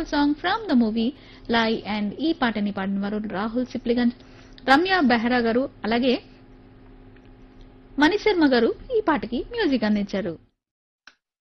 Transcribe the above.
Beautiful song from the movie లై. And ఈ పాటని పాడిన వారు రాహుల్ సిప్లిగంజ్, రమ్య బెహ్రా గారు, అలాగే మణిశర్మ గారు ఈ పాటకి మ్యూజిక్ అందించారు.